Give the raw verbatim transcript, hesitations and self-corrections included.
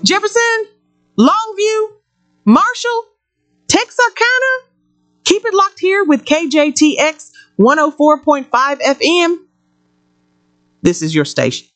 Jefferson, Longview, Marshall, Texarkana. Keep it locked here with K J T X one oh four point five F M. This is your station.